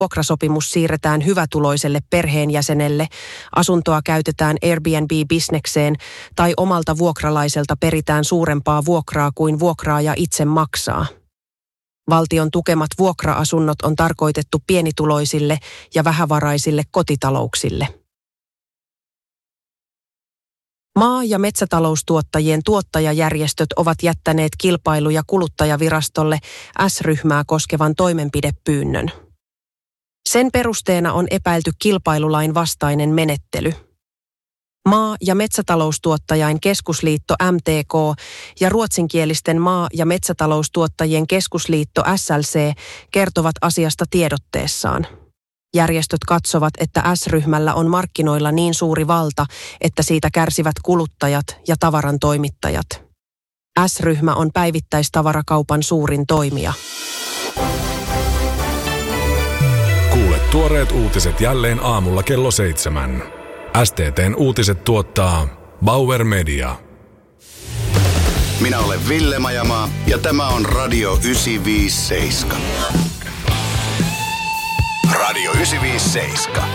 vuokrasopimus siirretään hyvätuloiselle perheenjäsenelle, asuntoa käytetään Airbnb-bisnekseen tai omalta vuokralaiselta peritään suurempaa vuokraa kuin vuokraaja itse maksaa. Valtion tukemat vuokra-asunnot on tarkoitettu pienituloisille ja vähävaraisille kotitalouksille. Maa- ja metsätaloustuottajien tuottajajärjestöt ovat jättäneet kilpailu- ja kuluttajavirastolle S-ryhmää koskevan toimenpidepyynnön. Sen perusteena on epäilty kilpailulain vastainen menettely. Maa- ja metsätaloustuottajain keskusliitto MTK ja ruotsinkielisten maa- ja metsätaloustuottajien keskusliitto SLC kertovat asiasta tiedotteessaan. Järjestöt katsovat, että S-ryhmällä on markkinoilla niin suuri valta, että siitä kärsivät kuluttajat ja tavaran toimittajat. S-ryhmä on päivittäistavarakaupan suurin toimija. Kuule tuoreet uutiset jälleen aamulla kello 7. STT:n uutiset tuottaa Bauer Media. Minä olen Ville Majamaa ja tämä on Radio 957. Radio 957.